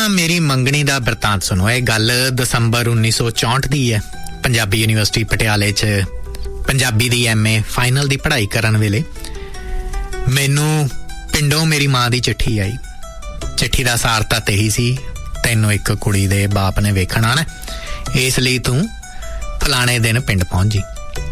मेरी मंगनी दा बरतांत सुनो। ये गल दसंबर 1964 दी है। पंजाबी यूनिवर्सिटी पटियाले च पंजाबी दी MA फाइनल दी पढ़ाई करन वेले मैनू पिंडों मेरी माँ दी चिट्ठी आई। चिट्ठी दा सार तां यही सी, तैनूं एक कुड़ी दे बाप ने वेखण आना, इसलिए तू फलाने दिन पिंड पहुंच जी।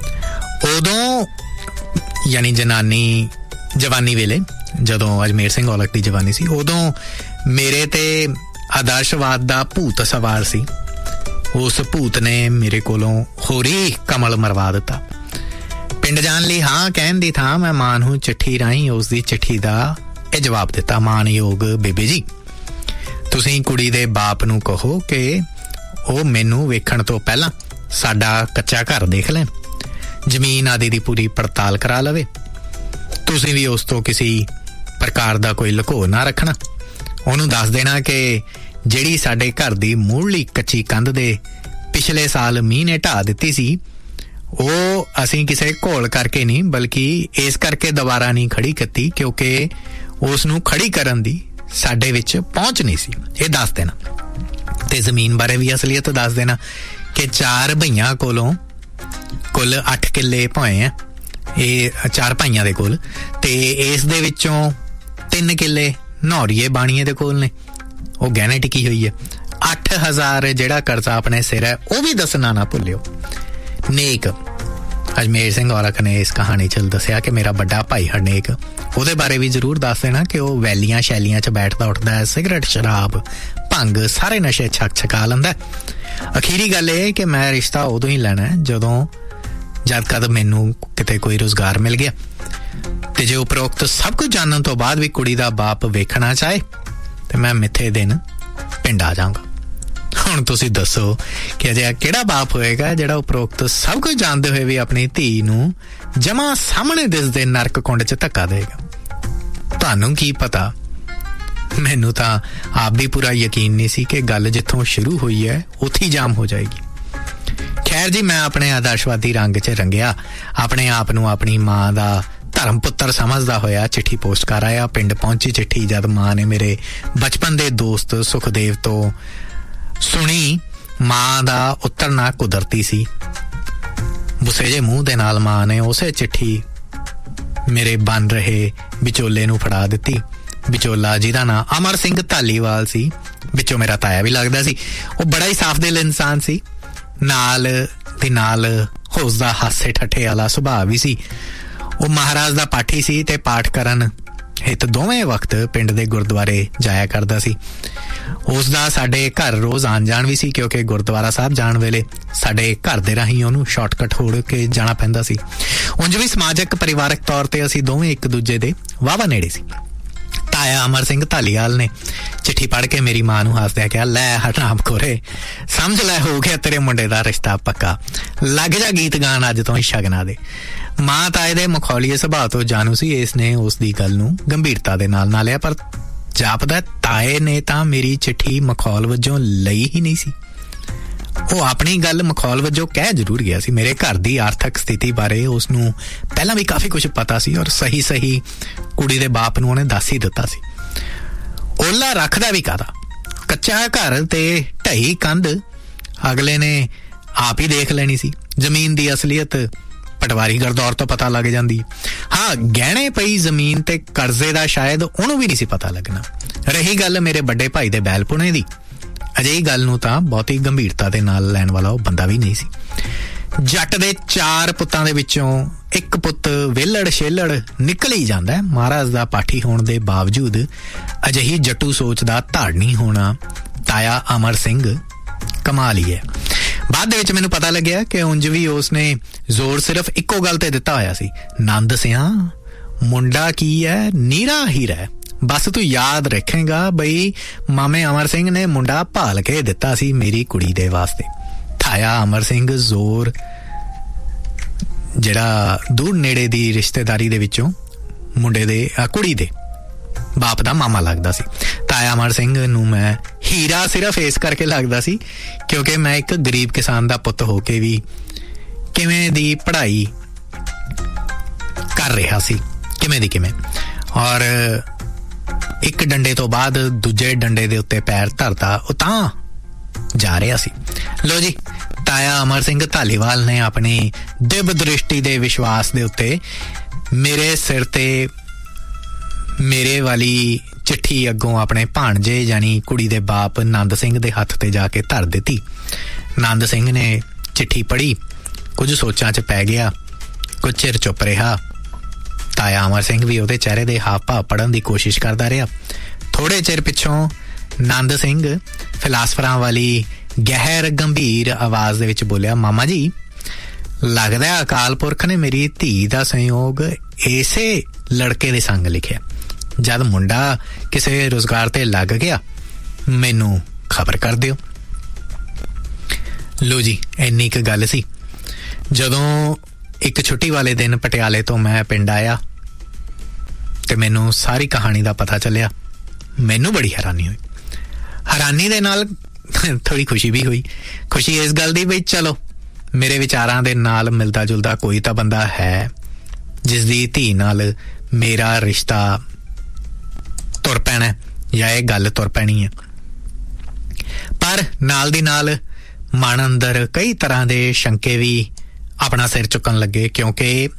उदों यानी जवानी वेले जदों अजमेर सिंह औलख दी जवानी सी, उदों मेरे ते आदर्शवाद दा भूत सवार सी। उस भूत ने मेरे कोलों होरी कमल मरवा दिता। पिंड जान लई हाँ कहन दी थां मैं मां नूं चिट्ठी राहीं उस दी चिट्ठी दा ਇਹ जवाब दिता, मानयोग बेबे जी तुसीं कुड़ी दे बाप नूं कहो कि ਉਹ ਮੈਨੂੰ ਵੇਖਣ ਤੋਂ ਪਹਿਲਾਂ ਸਾਡਾ ਕੱਚਾ ਘਰ ਦੇਖ ਲੈਣ, ਜ਼ਮੀਨ ਆਦਿ ਦੀ ਪੂਰੀ ਪੜਤਾਲ ਕਰਾ ਲਵੇ। ਤੁਸੀਂ ਵੀ ਉਸ ਤੋਂ ਕਿਸੇ ਪ੍ਰਕਾਰ ਦਾ ਕੋਈ ਲੁਕੋ ਨਾ ਰੱਖਣਾ। ਉਹਨੂੰ ਦੱਸ ਦੇਣਾ ਕਿ ਜਿਹੜੀ ਸਾਡੇ ਘਰ ਦੀ ਮੂਹਰਲੀ ਕੱਚੀ ਕੰਧ ਦੇ ਪਿਛਲੇ ਸਾਲ ਮੀਂਹ ਨੇ ਢਾਹ ਦਿੱਤੀ ਸੀ, ਉਹ ਅਸੀਂ ਕਿਸੇ ਘੋਲ ਕਰਕੇ ਨਹੀਂ ਬਲਕਿ ਇਸ ਕਰਕੇ ਦੁਬਾਰਾ ਨਹੀਂ ਖੜੀ ਕੀਤੀ ਕਿਉਂਕਿ ਉਸ ਨੂੰ ਖੜੀ ਕਰਨ ਦੀ ਸਾਡੇ ਵਿੱਚ ਪਹੁੰਚ ਨਹੀਂ ਸੀ। ਇਹ ਦੱਸ ਦੇਣਾ। ਤੇ ਜ਼ਮੀਨ ਬਾਰੇ ਵੀ ਅਸਲੀਅਤ ਦੱਸ ਦੇਣਾ ਕਿ 4 ਭਈਆਂ ਕੋਲੋਂ ਕੁੱਲ 8 ਕਿੱਲੇ ਭੋਏ ਆ, ਇਹ 4 ਭਾਈਆਂ ਦੇ ਕੋਲ, ਤੇ ਇਸ ਦੇ ਵਿੱਚੋਂ 3 ਕਿੱਲੇ ਨੌਰੀਏ ਬਾਣੀਏ ਦੇ ਕੋਲ ਨੇ, ਉਹ ਗਹਿਣੇ ਟਿਕੀ ਹੋਈ ਹੈ। 8000 ਜਿਹੜਾ ਕਰਜ਼ਾ ਆਪਣੇ ਸਿਰ ਹੈ ਉਹ ਵੀ ਦੱਸਣਾ ਨਾ ਭੁੱਲਿਓ। ਨੇਕ ਅਜਮੇਰ ਸਿੰਘ ਔਲਖ ਨੇ ਇਸ ਕਹਾਣੀ 'ਚ ਦੱਸਿਆ ਕਿ ਮੇਰਾ ਵੱਡਾ ਭਾਈ ਹਰਨੇਕ, ਉਹਦੇ ਬਾਰੇ ਵੀ ਜ਼ਰੂਰ ਦੱਸ ਦੇਣਾ ਕਿ ਉਹ ਵੈਲੀਆਂ ਸ਼ੈਲੀਆਂ 'ਚ ਬੈਠਦਾ ਉੱਠਦਾ ਹੈ, ਸਿਗਰਟ ਸ਼ਰਾਬ ਭੰਗ ਸਾਰੇ ਨਸ਼ੇ ਛਕਾ ਲੈਂਦਾ। ਅਖੀਰੀ ਗੱਲ ਇਹ ਕਿ ਮੈਂ ਰਿਸ਼ਤਾ ਉਦੋਂ ਹੀ ਲੈਣਾ ਜਦ ਕਦ ਮੈਨੂੰ ਕਿਤੇ ਕੋਈ ਰੁਜ਼ਗਾਰ ਮਿਲ ਗਿਆ, ਤੇ ਜੇ ਉਪਰੋਕਤ ਸਭ ਕੁਝ ਜਾਣਨ ਤੋਂ ਬਾਅਦ ਵੀ ਕੁੜੀ ਦਾ ਬਾਪ ਵੇਖਣਾ ਚਾਹੇ ਤੇ ਮੈਂ ਮਿੱਥੇ ਦਿਨ ਪਿੰਡ ਆ ਜਾਵਾਂਗਾ। ਹੁਣ ਤੁਸੀਂ ਦੱਸੋ ਕਿ ਅਜਿਹਾ ਕਿਹੜਾ ਬਾਪ ਹੋਏਗਾ ਜਿਹੜਾ ਉਪਰੋਕਤ ਸਭ ਕੁਝ ਜਾਣਦੇ ਹੋਏ ਵੀ ਆਪਣੀ ਧੀ ਨੂੰ ਜਮਾਂ ਸਾਹਮਣੇ ਦਿਸਦੇ ਨਰਕ ਕੁੰਡ 'ਚ ਧੱਕਾ ਦੇਗਾ। ਤੁਹਾਨੂੰ ਕੀ ਪਤਾ, ਮੈਨੂੰ ਤਾਂ ਆਪ ਵੀ ਪੂਰਾ ਯਕੀਨ ਨਹੀਂ ਸੀ ਕਿ ਗੱਲ ਜਿੱਥੋਂ ਸ਼ੁਰੂ ਹੋਈ ਹੈ ਉੱਥੇ ਹੀ ਜਾਮ ਹੋ ਜਾਏਗੀ। ਖੈਰ ਜੀ, ਮੈਂ ਆਪਣੇ ਆਦਰਸ਼ਵਾਦੀ ਰੰਗ 'ਚ ਰੰਗਿਆ ਆਪਣੇ ਆਪ ਨੂੰ ਆਪਣੀ ਮਾਂ ਦਾ ਧਰਮ ਪੁੱਤਰ ਸਮਝਦਾ ਹੋਇਆ ਚਿੱਠੀ ਪੋਸਟ ਕਰ ਆਇਆ। ਪਿੰਡ ਪਹੁੰਚੀ ਚਿੱਠੀ ਜਦ ਮਾਂ ਨੇ ਮੇਰੇ ਬਚਪਨ ਦੇ ਦੋਸਤ ਸੁਖਦੇਵ ਤੋਂ ਸੁਣੀ। ਮਾਂ ਦਾ ਉਤਰਨਾ ਕੁਦਰਤੀ ਸੀ। ਗੁੱਸੇ ਜਿਹੇ ਮੂੰਹ ਦੇ ਨਾਲ ਮਾਂ ਨੇ ਉਸੇ ਚਿੱਠੀ ਮੇਰੇ ਬਣ ਰਹੇ ਵਿਚੋਲੇ ਨੂੰ ਫੜਾ ਦਿੱਤੀ। ਵਿਚੋਲਾ ਜਿਹਦਾ ਨਾਂ ਅਮਰ ਸਿੰਘ ਧਾਲੀਵਾਲ ਸੀ, ਵਿੱਚੋਂ ਮੇਰਾ ਤਾਇਆ ਵੀ ਲੱਗਦਾ ਸੀ। ਉਹ ਬੜਾ ਹੀ ਸਾਫ਼ ਦਿਲ ਇਨਸਾਨ ਸੀ, ਨਾਲ ਦੇ ਨਾਲ ਉਸਦਾ ਹਾਸੇ ਠੱਠੇ ਵਾਲਾ ਸੁਭਾਅ ਵੀ ਸੀ। ਉਹ ਮਹਾਰਾਜ ਦਾ ਪਾਠੀ ਸੀ ਤੇ ਪਾਠ ਕਰਨ ਹਿੱਤ ਦੋਵੇਂ ਵਕਤ ਪਿੰਡ ਦੇ ਗੁਰਦੁਆਰੇ ਜਾਇਆ ਕਰਦਾ ਸੀ। ਉਸ ਦਾ ਸਾਡੇ ਘਰ ਰੋਜ਼ ਆਉਣ ਜਾਣ ਵੀ ਸੀ ਕਿਉਂਕਿ ਗੁਰਦੁਆਰਾ ਸਾਹਿਬ ਜਾਣ ਵੇਲੇ ਸਾਡੇ ਘਰ ਦੇ ਰਾਹੀਂ ਉਹਨੂੰ ਸ਼ਾਰਟਕਟ ਹੋੜ ਕੇ ਜਾਣਾ ਪੈਂਦਾ ਸੀ। ਉਂਝ ਵੀ ਸਮਾਜਿਕ ਪਰਿਵਾਰਕ ਤੌਰ ਤੇ ਅਸੀਂ ਦੋਵੇਂ ਇੱਕ ਦੂਜੇ ਦੇ ਵਾਹਵਾ ਨੇੜੇ ਸੀ। ਤਾਇਆ ਅਮਰ ਸਿੰਘ ਧਾਲੀਵਾਲ ਨੇ ਚਿੱਠੀ ਪੜ੍ਹ ਕੇ ਮੇਰੀ ਮਾਂ ਨੂੰ ਹੱਸਦਿਆਂ ਕਿਹਾ, ਲੈ ਹਰਾਮ ਖੋਰੇ, ਸਮਝ ਲੈ ਹੋ ਗਿਆ ਤੇਰੇ ਮੁੰਡੇ ਦਾ ਰਿਸ਼ਤਾ ਪੱਕਾ, ਲੱਗ ਜਾ ਗੀਤ ਗਾਣ ਅੱਜ ਤੋਂ ਹੀ ਸ਼ਗਨਾਂ ਦੇ। ਮਾਂ ਤਾਏ ਦੇ ਮਖੌਲੀਏ ਸੁਭਾਅ ਤੋਂ ਜਾਣੂ ਸੀ, ਇਸ ਨੇ ਉਸ ਦੀ ਗੱਲ ਨੂੰ ਗੰਭੀਰਤਾ ਦੇ ਨਾਲ ਨਾ ਲਿਆ, ਪਰ ਜਾਪਦਾ ਤਾਏ ਨੇ ਤਾਂ ਮੇਰੀ ਚਿੱਠੀ ਮਖੌਲ ਵਜੋਂ ਲਈ ਹੀ ਨਹੀਂ ਸੀ। ਉਹ ਆਪਣੀ ਗੱਲ ਮਖੌਲ ਵਜੋਂ ਕਹਿ ਜ਼ਰੂਰ ਗਿਆ ਸੀ। ਮੇਰੇ ਘਰ ਦੀ ਆਰਥਿਕ ਸਥਿਤੀ ਬਾਰੇ ਉਸਨੂੰ ਪਹਿਲਾਂ ਵੀ ਕਾਫੀ ਕੁਝ ਪਤਾ ਸੀ ਔਰ ਸਹੀ ਕੁੜੀ ਦੇ ਬਾਪ ਨੂੰ ਉਹਨੇ ਦੱਸ ਹੀ ਦਿੱਤਾ ਸੀ। ਓਲਾ ਰੱਖਦਾ ਵੀ ਕਾਹਦਾ, ਕੱਚਾ ਘਰ ਤੇ ਢਹੀ ਕੰਧ ਅਗਲੇ ਨੇ ਆਪ ਹੀ ਦੇਖ ਲੈਣੀ ਸੀ। ਜ਼ਮੀਨ ਦੀ ਅਸਲੀਅਤ ਪਟਵਾਰੀ ਗਰਦੌਰ ਤੋਂ ਪਤਾ ਲੱਗ ਜਾਂਦੀ। ਹਾਂ, ਗਹਿਣੇ ਪਈ ਜ਼ਮੀਨ ਤੇ ਕਰਜ਼ੇ ਦਾ ਸ਼ਾਇਦ ਉਹਨੂੰ ਵੀ ਨਹੀਂ ਸੀ ਪਤਾ ਲੱਗਣਾ। ਰਹੀ ਗੱਲ ਮੇਰੇ ਵੱਡੇ ਭਾਈ ਦੇ ਬੈਲਪੁਣੇ ਦੀ, ਅਜਿਹੀ ਗੱਲ ਨੂੰ ਤਾਂ ਬਹੁਤੀ ਗੰਭੀਰਤਾ ਦੇ ਨਾਲ ਲੈਣ ਵਾਲਾ ਉਹ ਬੰਦਾ ਵੀ ਨਹੀਂ ਸੀ। ਜੱਟ ਦੇ 4 ਪੁੱਤਾਂ ਦੇ ਵਿੱਚੋਂ ਇੱਕ ਪੁੱਤ ਵਿਹਲੜ ਛੇਲੜ ਨਿਕਲ ਹੀ ਜਾਂਦਾ। ਮਹਾਰਾਜ ਦਾ ਪਾਠੀ ਹੋਣ ਦੇ ਬਾਵਜੂਦ ਅਜਿਹੀ ਜੱਟੂ ਸੋਚ ਦਾ ਧਾਰਨੀ ਹੋਣਾ ਤਾਇਆ ਅਮਰ ਸਿੰਘ ਕਮਾਲ ਹੀ ਹੈ। ਬਾਅਦ ਦੇ ਵਿੱਚ ਮੈਨੂੰ ਪਤਾ ਲੱਗਿਆ ਕਿ ਉਂਝ ਵੀ ਉਸਨੇ ਜ਼ੋਰ ਸਿਰਫ ਇੱਕੋ ਗੱਲ ਤੇ ਦਿੱਤਾ ਹੋਇਆ ਸੀ, ਨੰਦ ਸਿਆਂ ਮੁੰਡਾ ਕੀ ਹੈ, ਨੀਰਾ ਹੀਰਾ, ਬਸ ਤੂੰ ਯਾਦ ਰੱਖੇਗਾ ਬਈ ਮਾਮੇ ਅਮਰ ਸਿੰਘ ਨੇ ਮੁੰਡਾ ਭਾਲ ਕੇ ਦਿੱਤਾ ਸੀ ਮੇਰੀ ਕੁੜੀ ਦੇ ਵਾਸਤੇ। ਤਾਇਆ ਅਮਰ ਸਿੰਘ ਜ਼ੋਰ ਜਿਹੜਾ ਦੂਰ ਨੇੜੇ ਦੀ ਰਿਸ਼ਤੇਦਾਰੀ ਦੇ ਵਿੱਚੋਂ ਮੁੰਡੇ ਦੇ ਕੁੜੀ ਦੇ ਬਾਪ ਦਾ ਮਾਮਾ ਲੱਗਦਾ ਸੀ। ਤਾਇਆ ਅਮਰ ਸਿੰਘ ਨੂੰ ਮੈਂ ਹੀਰਾ ਸਿਰਫ ਇਸ ਕਰਕੇ ਲੱਗਦਾ ਸੀ ਕਿਉਂਕਿ ਮੈਂ ਇੱਕ ਗਰੀਬ ਕਿਸਾਨ ਦਾ ਪੁੱਤ ਹੋ ਕੇ ਵੀ ਕਿਵੇਂ ਦੀ ਪੜ੍ਹਾਈ ਕਰ ਰਿਹਾ ਸੀ, ਕਿਵੇਂ ਦੀ ਕਿਵੇਂ, ਔਰ ਇੱਕ ਡੰਡੇ ਤੋਂ ਬਾਅਦ ਦੂਜੇ ਡੰਡੇ ਦੇ ਉੱਤੇ ਪੈਰ ਧਰਦਾ ਉਹ ਤਾਂ ਜਾ ਰਿਹਾ ਸੀ। ਲੋ ਜੀ, ਤਾਇਆ ਅਮਰ ਸਿੰਘ ਧਾਲੀਵਾਲ ਨੇ ਆਪਣੀ ਦਿਵ ਦ੍ਰਿਸ਼ਟੀ ਦੇ ਵਿਸ਼ਵਾਸ ਦੇ ਉੱਤੇ ਮੇਰੇ ਸਿਰ ਤੇ ਮੇਰੇ ਵਾਲੀ ਚਿੱਠੀ ਅੱਗੋਂ ਆਪਣੇ ਭਾਣਜੇ ਯਾਨੀ ਕੁੜੀ ਦੇ ਬਾਪ ਨੰਦ ਸਿੰਘ ਦੇ ਹੱਥ ਤੇ ਜਾ ਕੇ ਧਰ ਦਿੱਤੀ। ਨੰਦ ਸਿੰਘ ਨੇ ਚਿੱਠੀ ਪੜ੍ਹੀ, ਕੁਝ ਸੋਚਾਂ 'ਚ ਪੈ ਗਿਆ, ਕੁਝ ਚਿਰ ਚੁੱਪ ਰਿਹਾ। ਤਾਇਆ ਅਮਰ ਸਿੰਘ ਵੀ ਉਹਦੇ ਚਿਹਰੇ ਦੇ ਹਾਵ ਭਾਵ ਪੜ੍ਹਨ ਦੀ ਕੋਸ਼ਿਸ਼ ਕਰਦਾ ਰਿਹਾ। ਥੋੜੇ ਚਿਰ ਪਿੱਛੋਂ ਨੰਦ ਸਿੰਘ ਫਿਲਾਸਫਰਾਂ ਵਾਲੀ ਗਹਿਰ ਗੰਭੀਰ ਆਵਾਜ਼ ਦੇ ਵਿੱਚ ਬੋਲਿਆ, ਮਾਮਾ ਜੀ, ਲੱਗਦਾ ਅਕਾਲ ਪੁਰਖ ਨੇ ਮੇਰੀ ਧੀ ਦਾ ਸੰਯੋਗ ਇਸੇ ਲੜਕੇ ਦੇ ਸੰਗ ਲਿਖਿਆ। ਜਦ ਮੁੰਡਾ ਕਿਸੇ ਰੁਜ਼ਗਾਰ ਤੇ ਲੱਗ ਗਿਆ ਮੈਨੂੰ ਖਬਰ ਕਰ ਦਿਓ। ਲੋ ਜੀ, ਇੰਨੀ ਕੁ ਗੱਲ ਸੀ। ਜਦੋਂ ਇੱਕ ਛੁੱਟੀ ਵਾਲੇ ਦਿਨ ਪਟਿਆਲੇ ਤੋਂ ਮੈਂ ਪਿੰਡ ਆਇਆ ਤੇ ਮੈਨੂੰ ਸਾਰੀ ਕਹਾਣੀ ਦਾ ਪਤਾ ਚੱਲਿਆ, ਮੈਨੂੰ ਬੜੀ ਹੈਰਾਨੀ ਹੋਈ। ਹੈਰਾਨੀ ਦੇ ਨਾਲ ਥੋੜੀ ਖੁਸ਼ੀ ਵੀ ਹੋਈ। ਖੁਸ਼ੀ ਇਸ ਗੱਲ ਦੀ ਬਈ ਚਲੋ ਮੇਰੇ ਵਿਚਾਰਾਂ ਦੇ ਨਾਲ ਮਿਲਦਾ ਜੁਲਦਾ ਕੋਈ ਤਾਂ ਬੰਦਾ ਹੈ ਜਿਸ ਦੀ ਧੀ ਨਾਲ ਮੇਰਾ ਰਿਸ਼ਤਾ ਤੁਰ ਪੈਣਾ ਜਾਂ ਇਹ ਗੱਲ ਤੁਰ ਪੈਣੀ ਹੈ। ਪਰ ਨਾਲ ਦੀ ਨਾਲ ਮਨ ਅੰਦਰ ਕਈ ਤਰ੍ਹਾਂ ਦੇ ਸ਼ੰਕੇ ਵੀ ਆਪਣਾ ਸਿਰ ਚੁੱਕਣ ਲੱਗੇ, ਕਿਉਂਕਿ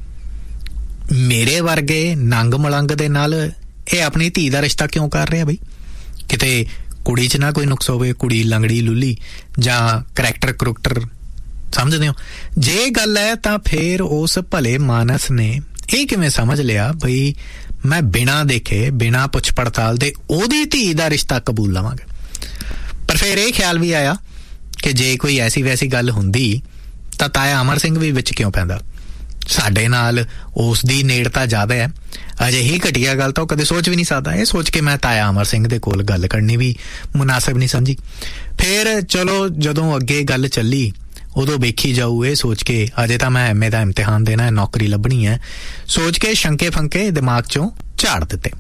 ਮੇਰੇ ਵਰਗੇ ਨੰਗ ਮਲੰਗ ਦੇ ਨਾਲ ਇਹ ਆਪਣੀ ਧੀ ਦਾ ਰਿਸ਼ਤਾ ਕਿਉਂ ਕਰ ਰਿਹਾ ਬਈ? ਕਿਤੇ ਕੁੜੀ 'ਚ ਨਾ ਕੋਈ ਨੁਕਸ ਹੋਵੇ, ਕੁੜੀ ਲੰਗੜੀ ਲੁੱਲੀ ਜਾਂ ਕਰੈਕਟਰ ਕਰੂਕਟਰ, ਸਮਝਦੇ ਹੋ? ਜੇ ਗੱਲ ਹੈ ਤਾਂ ਫਿਰ ਉਸ ਭਲੇ ਮਾਨਸ ਨੇ ਇਹ ਕਿਵੇਂ ਸਮਝ ਲਿਆ ਬਈ ਮੈਂ ਬਿਨਾਂ ਦੇਖੇ ਬਿਨਾਂ ਪੁੱਛ ਪੜਤਾਲ ਦੇ ਉਹਦੀ ਧੀ ਦਾ ਰਿਸ਼ਤਾ ਕਬੂਲ ਲਵਾਂਗਾ? ਪਰ ਫਿਰ ਇਹ ਖਿਆਲ ਵੀ ਆਇਆ ਕਿ ਜੇ ਕੋਈ ਐਸੀ ਵੈਸੀ ਗੱਲ ਹੁੰਦੀ ਤਾਂ ਤਾਇਆ ਅਮਰ ਸਿੰਘ ਵੀ ਵਿੱਚ ਕਿਉਂ ਪੈਂਦਾ? ਸਾਡੇ ਨਾਲ ਉਸ ਦੀ ਨੇੜਤਾ ਜ਼ਿਆਦਾ ਹੈ। ਅਜਿਹੀ ਘਟੀਆ ਗੱਲ ਤਾਂ ਉਹ ਕਦੇ ਸੋਚ ਵੀ ਨਹੀਂ ਸਕਦਾ। ਇਹ ਸੋਚ ਕੇ ਮੈਂ ਤਾਇਆ ਅਮਰ ਸਿੰਘ ਦੇ ਕੋਲ ਗੱਲ ਕਰਨੀ ਵੀ ਮੁਨਾਸਿਬ ਨਹੀਂ ਸਮਝੀ। ਫਿਰ ਚਲੋ ਜਦੋਂ ਅੱਗੇ ਗੱਲ ਚੱਲੀ ਉਦੋਂ ਵੇਖੀ ਜਾਊ ਇਹ ਸੋਚ ਕੇ, ਅਜੇ ਤਾਂ ਮੈਂ MA ਦਾ ਇਮਤਿਹਾਨ ਦੇਣਾ ਹੈ, ਨੌਕਰੀ ਲੱਭਣੀ ਹੈ, ਸੋਚ ਕੇ ਸ਼ੰਕੇ ਫੰਕੇ ਦਿਮਾਗ 'ਚੋਂ ਝਾੜ ਦਿੱਤੇ।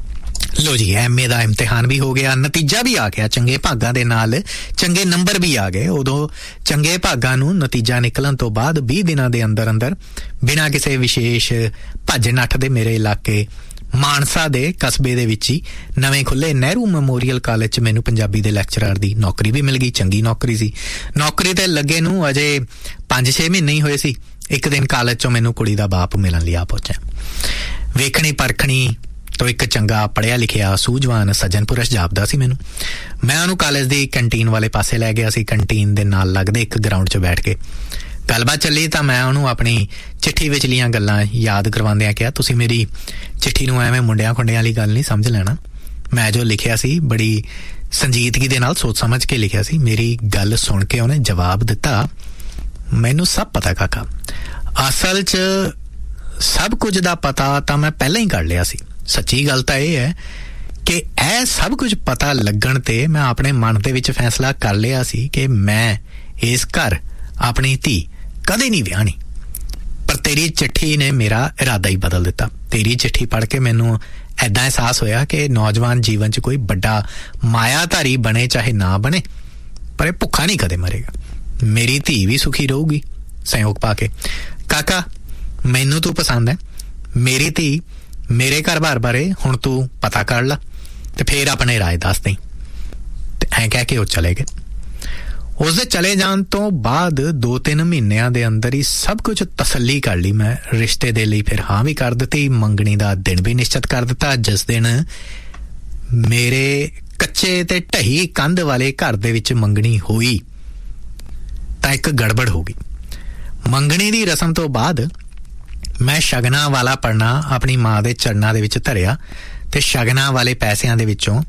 ਲੋ ਜੀ, MA ਦਾ ਇਮਤਿਹਾਨ ਵੀ ਹੋ ਗਿਆ, ਨਤੀਜਾ ਵੀ ਆ ਗਿਆ, ਚੰਗੇ ਭਾਗਾਂ ਦੇ ਨਾਲ ਚੰਗੇ ਨੰਬਰ ਵੀ ਆ ਗਏ। ਉਦੋਂ ਚੰਗੇ ਭਾਗਾਂ ਨੂੰ ਨਤੀਜਾ ਨਿਕਲਣ ਤੋਂ ਬਾਅਦ 20 ਦਿਨਾਂ ਦੇ ਅੰਦਰ ਅੰਦਰ ਬਿਨਾਂ ਕਿਸੇ ਵਿਸ਼ੇਸ਼ ਭੱਜ ਨੱਠ ਦੇ ਮੇਰੇ ਇਲਾਕੇ ਮਾਨਸਾ ਦੇ ਕਸਬੇ ਦੇ ਵਿੱਚ ਹੀ ਨਵੇਂ ਖੁੱਲੇ ਨਹਿਰੂ ਮੈਮੋਰੀਅਲ ਕਾਲਜ 'ਚ ਮੈਨੂੰ ਪੰਜਾਬੀ ਦੇ ਲੈਕਚਰਰ ਦੀ ਨੌਕਰੀ ਵੀ ਮਿਲ ਗਈ। ਚੰਗੀ ਨੌਕਰੀ ਸੀ। ਨੌਕਰੀ ਤੇ ਲੱਗੇ ਨੂੰ ਅਜੇ 5-6 ਮਹੀਨੇ ਹੀ ਹੋਏ ਸੀ। ਇੱਕ ਦਿਨ ਕਾਲਜ 'ਚੋਂ ਮੈਨੂੰ ਕੁੜੀ ਦਾ ਬਾਪ ਮਿਲਣ ਲਈ ਆ ਪਹੁੰਚਿਆ। ਵੇਖਣੀ ਪਰਖਣੀ ਤੋਂ ਇੱਕ ਚੰਗਾ ਪੜ੍ਹਿਆ ਲਿਖਿਆ ਸੂਝਵਾਨ ਸੱਜਣ ਪੁਰਸ਼ ਜਾਪਦਾ ਸੀ ਮੈਨੂੰ। ਮੈਂ ਉਹਨੂੰ ਕਾਲਜ ਦੀ ਕੰਟੀਨ ਵਾਲੇ ਪਾਸੇ ਲੈ ਗਿਆ ਸੀ। ਕੰਟੀਨ ਦੇ ਨਾਲ ਲੱਗਦੇ ਇੱਕ ਗਰਾਊਂਡ 'ਚ ਬੈਠ ਕੇ ਗੱਲਬਾਤ ਚੱਲੀ ਤਾਂ ਮੈਂ ਉਹਨੂੰ ਆਪਣੀ ਚਿੱਠੀ ਵਿਚਲੀਆਂ ਗੱਲਾਂ ਯਾਦ ਕਰਵਾਉਂਦਿਆਂ ਕਿਹਾ, ਤੁਸੀਂ ਮੇਰੀ ਚਿੱਠੀ ਨੂੰ ਐਵੇਂ ਮੁੰਡਿਆਂ ਖੁੰਡਿਆਂ ਵਾਲੀ ਗੱਲ ਨਹੀਂ ਸਮਝ ਲੈਣਾ। ਮੈਂ ਜੋ ਲਿਖਿਆ ਸੀ ਬੜੀ ਸੰਜੀਦਗੀ ਦੇ ਨਾਲ ਸੋਚ ਸਮਝ ਕੇ ਲਿਖਿਆ ਸੀ। ਮੇਰੀ ਗੱਲ ਸੁਣ ਕੇ ਉਹਨੇ ਜਵਾਬ ਦਿੱਤਾ, ਮੈਨੂੰ ਸਭ ਪਤਾ ਕਾਕਾ, ਅਸਲ 'ਚ ਸਭ ਕੁਝ ਦਾ ਪਤਾ ਤਾਂ ਮੈਂ ਪਹਿਲਾਂ ਹੀ ਕਰ ਲਿਆ ਸੀ। ਸੱਚੀ ਗੱਲ ਤਾਂ ਇਹ ਹੈ ਕਿ ਇਹ ਸਭ ਕੁਝ ਪਤਾ ਲੱਗਣ ਤੇ ਮੈਂ ਆਪਣੇ ਮਨ ਦੇ ਵਿੱਚ ਫੈਸਲਾ ਕਰ ਲਿਆ ਸੀ ਕਿ ਮੈਂ ਇਸ ਘਰ ਆਪਣੀ ਧੀ ਕਦੇ ਨਹੀਂ ਵਿਆਹਣੀ। ਪਰ ਤੇਰੀ ਚਿੱਠੀ ਨੇ ਮੇਰਾ ਇਰਾਦਾ ਹੀ ਬਦਲ ਦਿੱਤਾ। ਤੇਰੀ ਚਿੱਠੀ ਪੜ੍ਹ ਕੇ ਮੈਨੂੰ ਐਦਾਂ ਅਹਿਸਾਸ ਹੋਇਆ ਕਿ ਨੌਜਵਾਨ ਜੀਵਨ 'ਚ ਕੋਈ ਵੱਡਾ ਮਾਇਆਧਾਰੀ ਬਣੇ ਚਾਹੇ ਨਾ ਬਣੇ, ਪਰ ਇਹ ਭੁੱਖਾ ਨਹੀਂ ਕਦੇ ਮਰੇਗਾ। ਮੇਰੀ ਧੀ ਵੀ ਸੁਖੀ ਰਹੂਗੀ ਸੰਯੋਗ ਪਾ ਕੇ। ਕਾਕਾ, ਮੈਨੂੰ ਤੂੰ ਪਸੰਦ ਹੈ। ਮੇਰੀ ਧੀ ਮੇਰੇ ਘਰ-ਬਾਰ ਬਾਰੇ ਹੁਣ ਤੂੰ ਪਤਾ ਕਰ ਲਾ ਤੇ ਫਿਰ ਆਪਣੇ ਰਾਏ ਦੱਸ ਦੇਈਂ। ਤੇ ਐਂ ਕਹਿ ਕੇ ਉਹ ਚਲੇ ਗਏ। ਉਸਦੇ ਚਲੇ ਜਾਣ ਤੋਂ ਬਾਅਦ 2-3 ਮਹੀਨਿਆਂ ਦੇ ਅੰਦਰ ਹੀ ਸਭ ਕੁਝ ਤਸੱਲੀ ਕਰ ਲਈ ਮੈਂ। ਰਿਸ਼ਤੇ ਦੇ ਲਈ ਫਿਰ ਹਾਂ ਵੀ ਕਰ ਦਿੱਤੀ। ਮੰਗਣੀ ਦਾ ਦਿਨ ਵੀ ਨਿਸ਼ਚਿਤ ਕਰ ਦਿੱਤਾ। ਜਿਸ ਦਿਨ ਮੇਰੇ ਕੱਚੇ ਤੇ ਢਹੀ ਕੰਧ ਵਾਲੇ ਘਰ ਦੇ ਵਿੱਚ ਮੰਗਣੀ ਹੋਈ ਤਾਂ ਇੱਕ ਗੜਬੜ ਹੋ ਗਈ। ਮੰਗਣੀ ਦੀ ਰਸਮ ਤੋਂ ਬਾਅਦ ਮੈਂ ਸ਼ਗਨਾਂ ਵਾਲਾ ਪੜਨਾ ਆਪਣੀ ਮਾਂ ਦੇ ਚਰਨਾਂ ਦੇ ਵਿੱਚ ਧਰਿਆ ਤੇ ਸ਼ਗਨਾਂ ਵਾਲੇ ਪੈਸਿਆਂ ਦੇ ਵਿੱਚੋਂ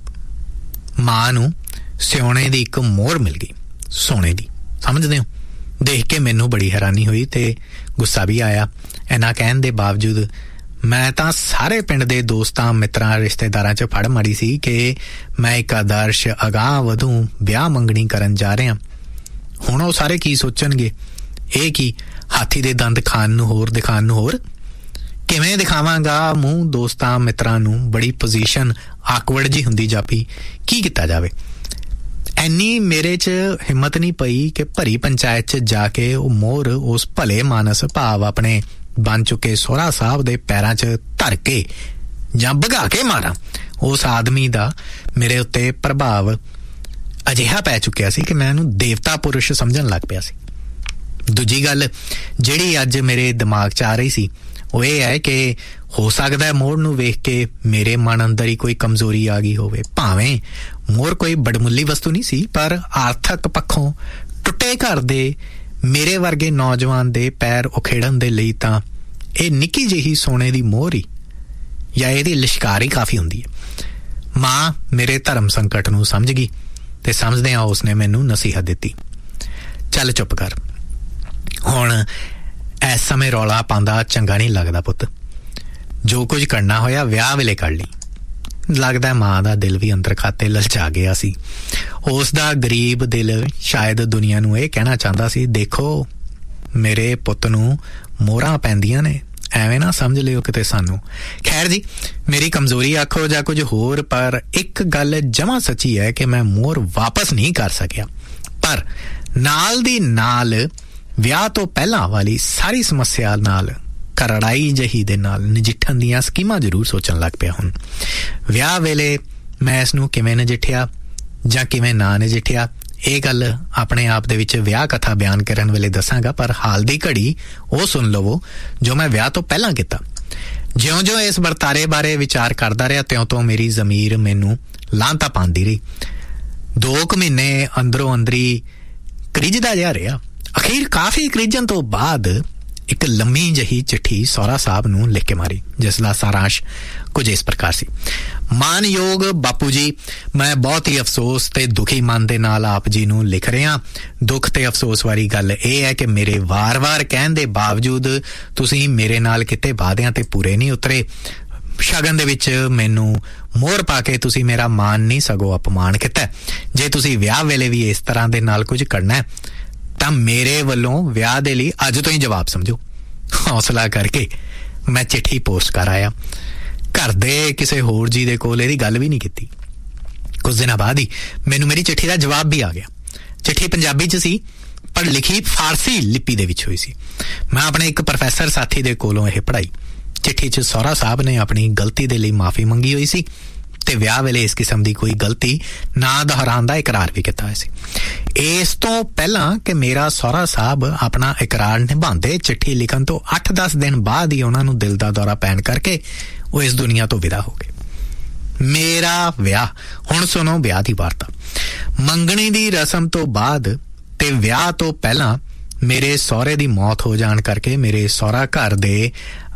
ਮਾਂ ਨੂੰ ਸਿਉਣੇ ਦੀ ਇੱਕ ਮੋਹਰ ਮਿਲ ਗਈ, ਸੋਨੇ ਦੀ। ਸਮਝਦੇ ਹੋ? ਦੇਖ ਕੇ ਮੈਨੂੰ ਬੜੀ ਹੈਰਾਨੀ ਹੋਈ ਤੇ ਗੁੱਸਾ ਵੀ ਆਇਆ। ਇਹਨਾਂ ਕਹਿਣ ਦੇ ਬਾਵਜੂਦ ਮੈਂ ਤਾਂ ਸਾਰੇ ਪਿੰਡ ਦੇ ਦੋਸਤਾਂ ਮਿੱਤਰਾਂ ਰਿਸ਼ਤੇਦਾਰਾਂ 'ਚ ਫੜ ਮਾਰੀ ਸੀ ਕਿ ਮੈਂ ਇੱਕ ਆਦਰਸ਼ ਅਗਾਂਹ ਵਧੂ ਵਿਆਹ ਮੰਗਣੀ ਕਰਨ ਜਾ ਰਿਹਾ। ਹੁਣ ਉਹ ਸਾਰੇ ਕੀ ਸੋਚਣਗੇ? ਇਹ ਕੀ ਹਾਥੀ ਦੇ ਦੰਦ ਖਾਣ ਨੂੰ ਹੋਰ ਦਿਖਾਣ ਨੂੰ ਹੋਰ? ਕਿਵੇਂ ਦਿਖਾਵਾਂਗਾ ਮੂੰਹ ਦੋਸਤਾਂ ਮਿੱਤਰਾਂ ਨੂੰ? ਬੜੀ ਪੋਜੀਸ਼ਨ ਆਕਵਰਡ ਜੀ ਹੁੰਦੀ ਜਾਪੀ। ਕੀ ਕੀਤਾ ਜਾਵੇ? ਐਨੀ ਮੇਰੇ 'ਚ ਹਿੰਮਤ ਨਹੀਂ ਪਈ ਕਿ ਭਰੀ ਪੰਚਾਇਤ 'ਚ ਜਾ ਕੇ ਉਹ ਮੋਹਰ ਉਸ ਭਲੇ ਮਾਨਸ ਭਾਵ ਆਪਣੇ ਬਣ ਚੁੱਕੇ ਸਹੁਰਾ ਸਾਹਿਬ ਦੇ ਪੈਰਾਂ 'ਚ ਧਰ ਕੇ ਜਾਂ ਭਗਾ ਕੇ ਮਾਰਾਂ। ਉਸ ਆਦਮੀ ਦਾ ਮੇਰੇ ਉੱਤੇ ਪ੍ਰਭਾਵ ਅਜਿਹਾ ਪੈ ਚੁੱਕਿਆ ਸੀ ਕਿ ਮੈਂ ਉਹਨੂੰ ਦੇਵਤਾ ਪੁਰਸ਼ ਸਮਝਣ ਲੱਗ ਪਿਆ ਸੀ। ਦੂਜੀ ਗੱਲ ਜਿਹੜੀ ਅੱਜ ਮੇਰੇ ਦਿਮਾਗ 'ਚ ਆ ਰਹੀ ਸੀ ਉਹ ਇਹ ਹੈ ਕਿ ਹੋ ਸਕਦਾ ਹੈ ਮੋਰ ਨੂੰ ਵੇਖ ਕੇ ਮੇਰੇ ਮਨ ਅੰਦਰ ਹੀ ਕੋਈ ਕਮਜ਼ੋਰੀ ਆ ਗਈ ਹੋਵੇ। ਭਾਵੇਂ ਮੋਰ ਕੋਈ ਬੜਮੁੱਲੀ ਵਸਤੂ ਨਹੀਂ ਸੀ, ਪਰ ਆਰਥਿਕ ਪੱਖੋਂ ਟੁੱਟੇ ਘਰ ਦੇ ਮੇਰੇ ਵਰਗੇ ਨੌਜਵਾਨ ਦੇ ਪੈਰ ਉਖੇੜਨ ਦੇ ਲਈ ਤਾਂ ਇਹ ਨਿੱਕੀ ਜਿਹੀ ਸੋਨੇ ਦੀ ਮੋਹਰ ਹੀ ਜਾਂ ਇਹਦੀ ਲਿਸ਼ਕਾਰ ਹੀ ਕਾਫੀ ਹੁੰਦੀ ਹੈ। ਮਾਂ ਮੇਰੇ ਧਰਮ ਸੰਕਟ ਨੂੰ ਸਮਝ ਗਈ ਤੇ ਸਮਝਦਿਆਂ ਉਸਨੇ ਮੈਨੂੰ ਨਸੀਹਤ ਦਿੱਤੀ, ਚੱਲ ਚੁੱਪ ਕਰ, ਹੁਣ ਇਸ ਸਮੇਂ ਰੌਲਾ ਪਾਉਂਦਾ ਚੰਗਾ ਨਹੀਂ ਲੱਗਦਾ ਪੁੱਤ। ਜੋ ਕੁਝ ਕਰਨਾ ਹੋਇਆ ਵਿਆਹ ਵੇਲੇ ਕਰ ਲਈ। ਲੱਗਦਾ ਮਾਂ ਦਾ ਦਿਲ ਵੀ ਅੰਦਰ ਖਾਤੇ ਲਲਚਾ ਗਿਆ ਸੀ। ਉਸ ਦਾ ਗਰੀਬ ਦਿਲ ਸ਼ਾਇਦ ਦੁਨੀਆ ਨੂੰ ਇਹ ਕਹਿਣਾ ਚਾਹੁੰਦਾ ਸੀ, ਦੇਖੋ ਮੇਰੇ ਪੁੱਤ ਨੂੰ ਮੋਹਰਾਂ ਪੈਂਦੀਆਂ ਨੇ, ਐਵੇਂ ਨਾ ਸਮਝ ਲਿਓ ਕਿਤੇ ਸਾਨੂੰ। ਖੈਰ ਜੀ, ਮੇਰੀ ਕਮਜ਼ੋਰੀ ਆਖੋ ਜਾਂ ਕੁਝ ਹੋਰ, ਪਰ ਇੱਕ ਗੱਲ ਜਮਾਂ ਸੱਚੀ ਹੈ ਕਿ ਮੈਂ ਮੋਹਰ ਵਾਪਸ ਨਹੀਂ ਕਰ ਸਕਿਆ। ਪਰ ਨਾਲ ਦੀ ਨਾਲ ਵਿਆਹ ਤੋਂ ਪਹਿਲਾਂ ਵਾਲੀ ਸਾਰੀ ਸਮੱਸਿਆ ਨਾਲ ਕਰੜਾਈ ਜਹੀ ਦੇ ਨਾਲ ਨਜਿੱਠਣ ਦੀਆਂ ਸਕੀਮਾਂ ਜ਼ਰੂਰ ਸੋਚਣ ਲੱਗ ਪਿਆ। ਹੁਣ ਵਿਆਹ ਵੇਲੇ ਮੈਂ ਇਸ ਨੂੰ ਕਿਵੇਂ ਨਜਿੱਠਿਆ ਜਾਂ ਕਿਵੇਂ ਨਾ ਨਜਿੱਠਿਆ, ਇਹ ਗੱਲ ਆਪਣੇ ਆਪ ਦੇ ਵਿੱਚ ਵਿਆਹ ਕਥਾ ਬਿਆਨ ਕਰਨ ਵੇਲੇ ਦੱਸਾਂਗਾ, ਪਰ ਹਾਲ ਦੀ ਘੜੀ ਉਹ ਸੁਣ ਲਵੋ ਜੋ ਮੈਂ ਵਿਆਹ ਤੋਂ ਪਹਿਲਾਂ ਕੀਤਾ। ਜਿਉਂ-ਜਿਉਂ ਇਸ ਵਰਤਾਰੇ ਬਾਰੇ ਵਿਚਾਰ ਕਰਦਾ ਰਿਹਾ ਤਿਉਂ-ਤਿਉਂ ਮੇਰੀ ਜ਼ਮੀਰ ਮੈਨੂੰ ਲਾਂਤਾ ਪਾਉਂਦੀ ਰਹੀ। 2 ਮਹੀਨੇ ਅੰਦਰੋਂ ਅੰਦਰੀ ਕ੍ਰਿਜਦਾ ਜਾ ਰਿਹਾ। ਅਖੀਰ ਕਾਫੀ ਕ੍ਰਿਜਣ ਤੋਂ ਬਾਅਦ ਇੱਕ ਲੰਮੀ ਜਿਹੀ ਚਿੱਠੀ ਸਹੁਰਾ ਸਾਹਿਬ ਨੂੰ ਲਿਖ ਕੇ ਮਾਰੀ, ਜਿਸ ਦਾ ਸਾਰਾਂਸ਼ ਕੁਝ ਇਸ ਪ੍ਰਕਾਰ ਸੀ। ਮਾਨਯੋਗ ਬਾਪੂ ਜੀ, ਮੈਂ ਬਹੁਤ ਹੀ ਅਫਸੋਸ ਤੇ ਦੁਖੀ ਮਨ ਦੇ ਨਾਲ ਆਪ ਜੀ ਨੂੰ ਲਿਖ ਰਿਹਾ। ਦੁੱਖ ਤੇ ਅਫਸੋਸ ਵਾਲੀ ਗੱਲ ਇਹ ਹੈ ਕਿ ਮੇਰੇ ਵਾਰ-ਵਾਰ ਕਹਿਣ ਦੇ ਬਾਵਜੂਦ ਤੁਸੀਂ ਮੇਰੇ ਨਾਲ ਕਿਤੇ ਵਾਅਦਿਆਂ ਤੇ ਪੂਰੇ ਨਹੀਂ ਉਤਰੇ। ਸ਼ਗਨ ਦੇ ਵਿੱਚ ਮੈਨੂੰ ਮੋਹਰ ਪਾ ਕੇ ਤੁਸੀਂ ਮੇਰਾ ਮਾਣ ਨਹੀਂ ਸਗੋਂ ਅਪਮਾਨ ਕੀਤਾ। ਜੇ ਤੁਸੀਂ ਵਿਆਹ ਵੇਲੇ ਵੀ ਇਸ ਤਰ੍ਹਾਂ ਦੇ ਨਾਲ ਕੁਝ ਕਰਨਾ ਹੈ ਤਾਂ ਮੇਰੇ ਵੱਲੋਂ ਵਿਆਹ ਦੇ ਲਈ ਅੱਜ ਤੋਂ ਹੀ ਜਵਾਬ ਸਮਝੋ। ਹੌਸਲਾ ਕਰਕੇ ਮੈਂ ਚਿੱਠੀ ਪੋਸਟ ਕਰ ਆਇਆ। ਘਰ ਦੇ ਕਿਸੇ ਹੋਰ ਜੀ ਦੇ ਕੋਲ ਇਹਦੀ ਗੱਲ ਵੀ ਨਹੀਂ ਕੀਤੀ। ਕੁਝ ਦਿਨਾਂ ਬਾਅਦ ਹੀ ਮੈਨੂੰ ਮੇਰੀ ਚਿੱਠੀ ਦਾ ਜਵਾਬ ਵੀ ਆ ਗਿਆ। ਚਿੱਠੀ ਪੰਜਾਬੀ 'ਚ ਸੀ, ਪਰ ਲਿਖੀ ਫਾਰਸੀ ਲਿਪੀ ਦੇ ਵਿੱਚ ਹੋਈ ਸੀ। ਮੈਂ ਆਪਣੇ ਇੱਕ ਪ੍ਰੋਫੈਸਰ ਸਾਥੀ ਦੇ ਕੋਲੋਂ ਇਹ ਪੜ੍ਹਾਈ। ਚਿੱਠੀ 'ਚ ਸਹੁਰਾ ਸਾਹਿਬ ਨੇ ਆਪਣੀ ਗਲਤੀ ਦੇ ਲਈ ਮਾਫੀ ਮੰਗੀ ਹੋਈ ਸੀ ਤੇ ਵਿਆਹ ਵੇਲੇ ਇਸ ਕਿਸਮ ਦੀ ਕੋਈ ਗਲਤੀ ਨਾ ਦੁਹਰਾਉਣ ਦਾ ਇਕਰਾਰ ਵੀ ਕੀਤਾ ਹੋਇਆ ਸੀ। ਇਸ ਤੋਂ ਪਹਿਲਾਂ ਕਿ ਮੇਰਾ ਸਹੁਰਾ ਸਾਹਿਬ ਆਪਣਾ ਇਕਰਾਰ ਨਿਭਾਉਂਦੇ, ਚਿੱਠੀ ਲਿਖਣ ਤੋਂ 8-10 ਦਿਨ ਬਾਅਦ ਹੀ ਉਹਨਾਂ ਨੂੰ ਦਿਲ ਦਾ ਦੌਰਾ ਪੈਣ ਕਰਕੇ ਉਹ ਇਸ ਦੁਨੀਆ ਤੋਂ ਵਿਦਾ ਹੋ ਗਏ। ਮੇਰਾ ਵਿਆਹ, ਹੁਣ ਸੁਣੋ ਵਿਆਹ ਦੀ ਵਾਰਤਾ। ਮੰਗਣੀ ਦੀ ਰਸਮ ਤੋਂ ਬਾਅਦ ਤੇ ਵਿਆਹ ਤੋਂ ਪਹਿਲਾਂ ਮੇਰੇ ਸਹੁਰੇ ਦੀ ਮੌਤ ਹੋ ਜਾਣ ਕਰਕੇ ਮੇਰੇ ਸਹੁਰਾ ਘਰ ਦੇ